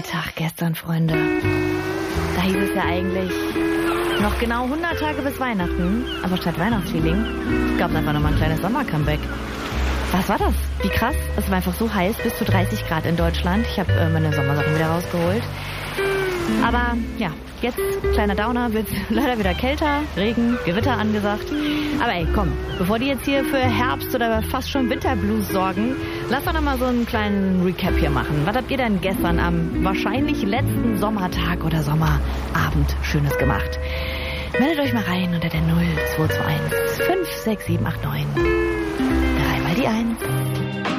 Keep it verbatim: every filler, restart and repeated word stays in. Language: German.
Tag gestern, Freunde. Da hieß es ja eigentlich noch genau hundert Tage bis Weihnachten. Aber statt Weihnachtsfeeling gab es einfach nochmal ein kleines Sommer-Comeback. Was war das? Wie krass. Es war einfach so heiß, bis zu dreißig Grad in Deutschland. Ich habe äh, meine Sommersachen wieder rausgeholt. Aber ja, jetzt, kleiner Downer, wird leider wieder kälter, Regen, Gewitter angesagt. Aber ey, komm, bevor die jetzt hier für Herbst oder fast schon Winterblues sorgen, lass doch noch mal so einen kleinen Recap hier machen. Was habt ihr denn gestern am wahrscheinlich letzten Sommertag oder Sommerabend Schönes gemacht? Meldet euch mal rein unter der null zwei zwei eins fünf sechs sieben acht neun. Dreimal die eins.